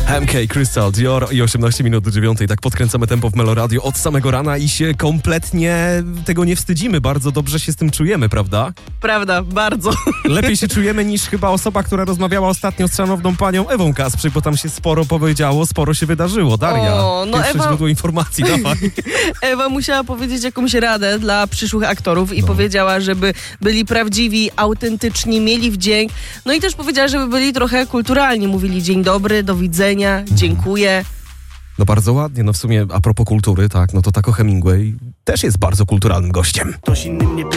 MK, Crystal, Dior i 18 minut do 9. Tak podkręcamy tempo w Meloradio od samego rana i się kompletnie tego nie wstydzimy. Bardzo dobrze się z tym czujemy, prawda? Prawda, bardzo. Lepiej się czujemy niż chyba osoba, która rozmawiała ostatnio z szanowną panią Ewą Kasprzyk, bo tam się sporo powiedziało, sporo się wydarzyło. Daria, pierwsze źródło informacji, dawaj. Ewa musiała powiedzieć jakąś radę dla przyszłych aktorów i powiedziała, żeby byli prawdziwi, autentyczni, mieli wdzięk. No i też powiedziała, żeby byli trochę kulturalni. Mówili dzień dobry, do widzenia, dziękuję. No bardzo ładnie, no w sumie a propos kultury, tak, no to Taco Hemingway też jest bardzo kulturalnym gościem. Ktoś inny mnie pyta,